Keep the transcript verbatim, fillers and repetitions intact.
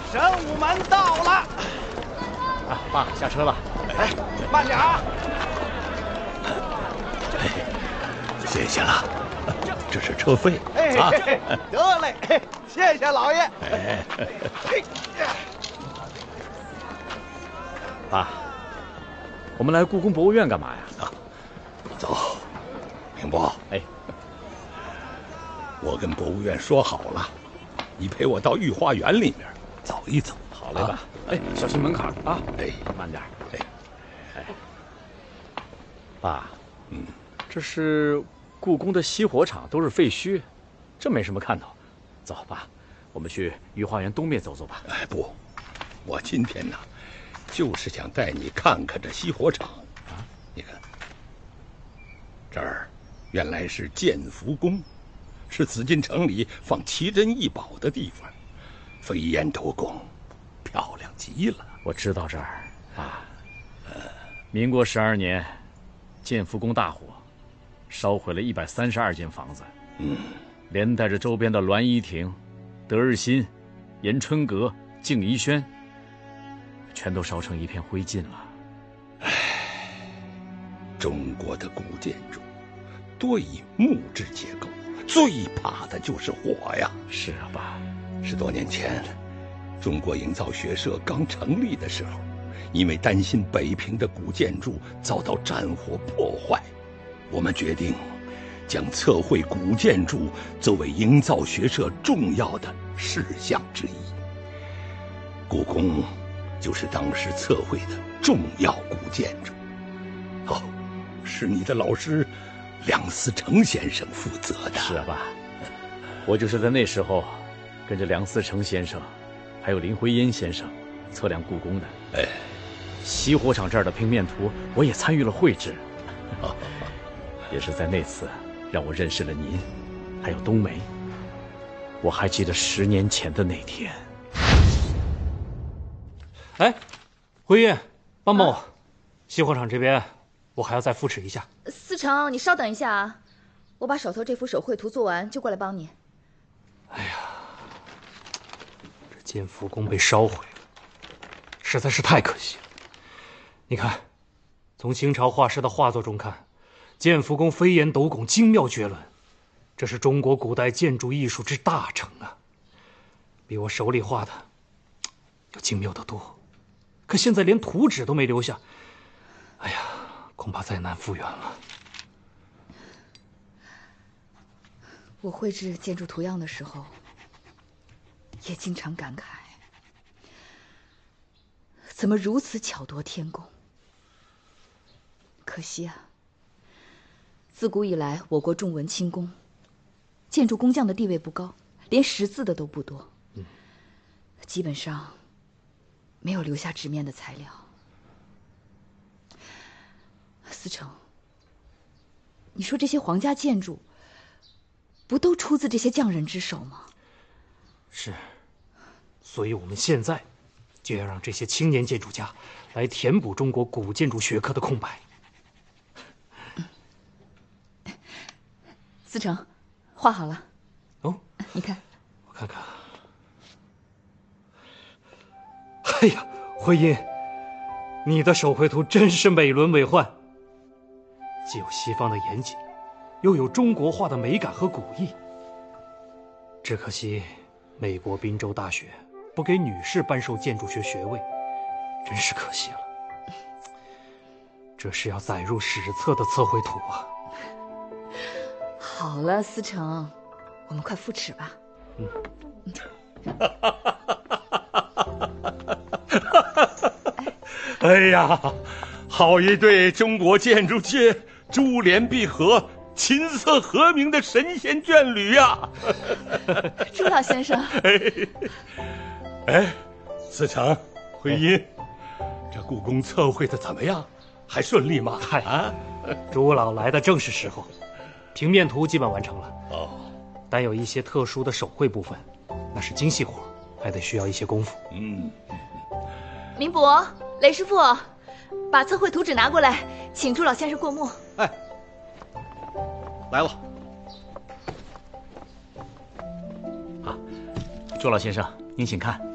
神武门到了。 啊，爸，下车了。 哎，慢点啊！ 哎，谢谢了，这是车费。 哎， 啊、 得嘞，谢谢老爷。 哎， 爸，我们来故宫博物院干嘛呀？ 啊，走，明波。 哎， 我跟博物院说好了，你陪我到御花园里面走一走。 好嘞，爸。啊、哎，小心门槛啊！ 哎， 慢点。 哎， 哎，爸， 嗯， 这是故宫的熄火场，都是废墟，这没什么看头。走，爸，我们去御花园东面走走吧。 哎，不，我今天呢，就是想带你看看这熄火场啊！你看，这儿原来是建福宫，是紫禁城里放奇珍异宝的地方，飞檐斗拱，漂亮极了。 我知道这儿，爸。民国十二年，建福宫大火，烧毁了一百三十二间房子， 嗯， 连带着周边的栾衣亭、德日新、延春阁、静怡轩，全都烧成一片灰烬了。 唉，中国的古建筑多以木质结构，最怕的就是火呀。 是啊，爸。 十多年前，中国营造学社刚成立的时候，因为担心北平的古建筑遭到战火破坏，我们决定将测绘古建筑作为营造学社重要的事项之一。故宫就是当时测绘的重要古建筑。哦，是你的老师梁思成先生负责的。 是啊，爸。我就是在那时候跟着梁思成先生还有林徽因先生测量故宫的。 哎， 熄火场这儿的平面图我也参与了绘制。 哦， 也是在那次让我认识了您还有冬梅。我还记得十年前的那天。 哎，辉印，帮帮我，啊、熄火场这边我还要再复持一下。 思成，你稍等一下啊，我把手头这幅手绘图做完就过来帮你。 哎呀，这建福宫被烧毁了，实在是太可惜了。你看，从清朝画师的画作中看，建福宫飞檐斗拱，精妙绝伦，这是中国古代建筑艺术之大成啊，比我手里画的要精妙得多。可现在连图纸都没留下，哎呀，恐怕再难复原了。 我绘制建筑图样的时候，也经常感慨，怎么如此巧夺天工？可惜啊，自古以来我国重文轻工，建筑工匠的地位不高，连识字的都不多，嗯，基本上没有留下纸面的材料。思成，你说这些皇家建筑不都出自这些匠人之手吗？ 是，所以我们现在就要让这些青年建筑家来填补中国古建筑学科的空白。 思成，画好了。 哦， 你看， 我看看。哎呀，徽因，你的手绘图真是美轮美奂，既有西方的严谨，又有中国画的美感和古意。只可惜美国宾州大学不给女士颁授建筑学学位，真是可惜了。这是要载入史册的测绘图啊！ 好了，思成，我们快复齿吧。 嗯。 哎呀，好一对中国建筑界珠联璧合、琴瑟和鸣的神仙眷侣呀！ 朱老先生， 哎，哎，思成、徽因，这故宫测绘的怎么样？还顺利吗？ 嗨啊，朱老来的正是时候。平面图基本完成了哦，但有一些特殊的手绘部分，那是精细活，还得需要一些功夫。 嗯， 明伯、雷师傅，把测绘图纸拿过来，请朱老先生过目。 哎，来了。 好，朱老先生，您请看。